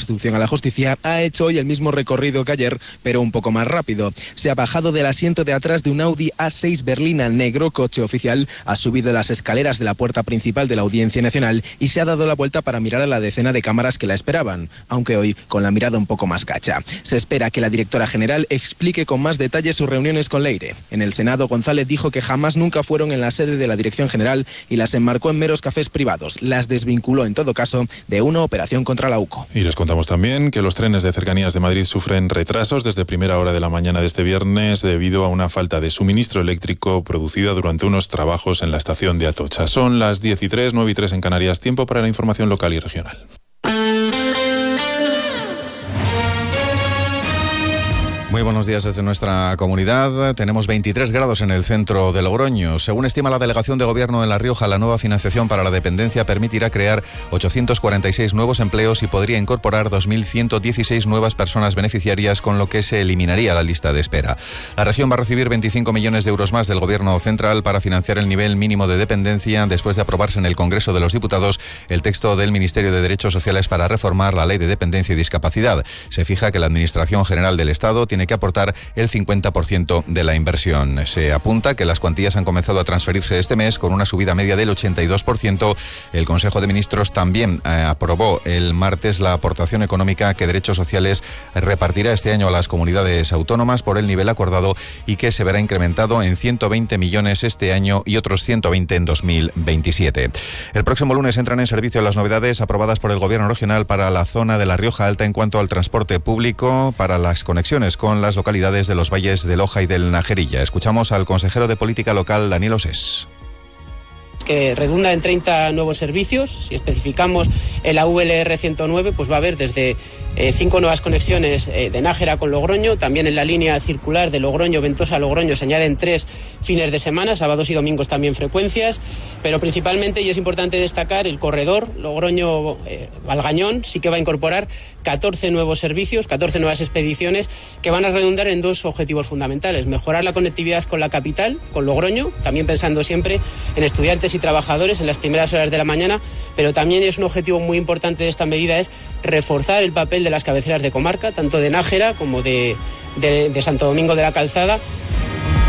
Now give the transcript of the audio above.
instrucción a la justicia, ha hecho hoy el mismo recorrido que ayer, pero un poco más rápido. Se ha bajado del asiento de atrás de un Audi A6 berlina negro, coche oficial, ha subido las escaleras de la puerta principal de la Audiencia Nacional y se ha dado la vuelta para mirar a la decena de cámaras que la esperaban, aunque hoy con la mirada un poco más gacha. Se espera que la directora general explique con más detalle sus reuniones con Leire. En el Senado, González dijo que jamás nunca fueron en la sede de la Dirección General y las enmarcó en meros cafés privados. Las desvinculó, en todo caso, de una operación contra la UCO. Y les contamos también que los trenes de cercanías de Madrid sufren retrasos desde primera hora de la mañana de este viernes debido a una falta de suministro eléctrico producida durante unos trabajos en la estación de Atocha. Son las 10:03, 9:03 en Canarias. Tiempo para la información local y regional. Muy buenos días desde nuestra comunidad. Tenemos 23 grados en el centro de Logroño. Según estima la Delegación de Gobierno en La Rioja, la nueva financiación para la dependencia permitirá crear 846 nuevos empleos y podría incorporar 2.116 nuevas personas beneficiarias, con lo que se eliminaría la lista de espera. La región va a recibir 25 millones de euros más del Gobierno central para financiar el nivel mínimo de dependencia, después de aprobarse en el Congreso de los Diputados el texto del Ministerio de Derechos Sociales para reformar la Ley de Dependencia y Discapacidad. Se fija que la Administración General del Estado tiene que aportar el 50% de la inversión. Se apunta que las cuantías han comenzado a transferirse este mes con una subida media del 82%. El Consejo de Ministros también aprobó el martes la aportación económica que Derechos Sociales repartirá este año a las comunidades autónomas por el nivel acordado y que se verá incrementado en 120 millones este año y otros 120 en 2027. El próximo lunes entran en servicio las novedades aprobadas por el Gobierno regional para la zona de La Rioja Alta en cuanto al transporte público para las conexiones con las localidades de los valles de Loja y del Najerilla. Escuchamos al consejero de Política Local, Daniel Osés. Que redunda en 30 nuevos servicios. Si especificamos el AVLR 109, pues va a haber desde 5 nuevas conexiones de Nájera con Logroño. También en la línea circular de Logroño-Ventosa-Logroño se añaden 3 fines de semana, sábados y domingos también frecuencias, pero principalmente, y es importante destacar, el corredor Logroño-Valgañón sí que va a incorporar 14 nuevos servicios, 14 nuevas expediciones que van a redundar en 2 objetivos fundamentales: mejorar la conectividad con la capital, con Logroño, también pensando siempre en estudiantes y trabajadores en las primeras horas de la mañana, pero también es un objetivo muy importante de esta medida, es reforzar el papel de las cabeceras de comarca, tanto de Nájera como de Santo Domingo de la Calzada,